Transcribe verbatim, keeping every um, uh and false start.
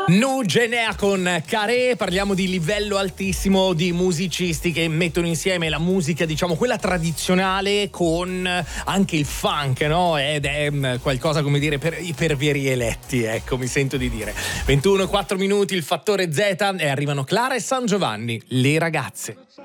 Nugenea con Caré, parliamo di livello altissimo di musicisti che mettono insieme la musica, diciamo quella tradizionale, con anche il funk, no? Ed è qualcosa, come dire, per i pervieri eletti, ecco, mi sento di dire. ventuno e quattro minuti, il fattore Z, e arrivano Clara e San Giovanni, le ragazze.